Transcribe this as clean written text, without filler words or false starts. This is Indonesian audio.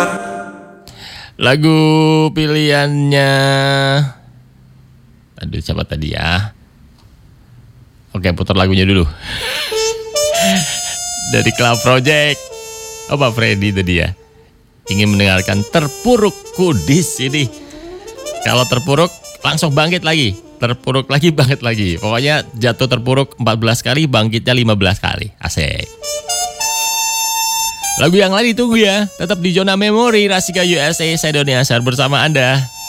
Lagu pilihannya, aduh siapa tadi ya? Oke, putar lagunya dulu. Dari Club Project. Oh, Pak Freddy tadi ya. Ingin mendengarkan Terpuruk Kudis ini. Kalau terpuruk langsung bangkit lagi. Terpuruk lagi, bangkit lagi. Pokoknya jatuh terpuruk 14 kali, bangkitnya 15 kali. Asik. Lagu yang lain ditunggu ya. Tetap di Zona Memori, Rasika USA, saya Doni Asar bersama Anda.